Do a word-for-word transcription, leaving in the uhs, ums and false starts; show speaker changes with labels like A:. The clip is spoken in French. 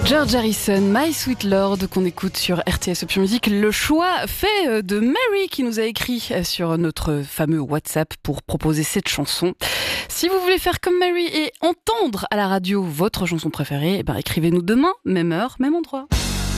A: George Harrison, My Sweet Lord, qu'on écoute sur R T S Option Musique. Le choix fait de Mary qui nous a écrit sur notre fameux WhatsApp pour proposer cette chanson. Si vous voulez faire comme Mary et entendre à la radio votre chanson préférée, eh ben écrivez-nous demain, même heure, même endroit.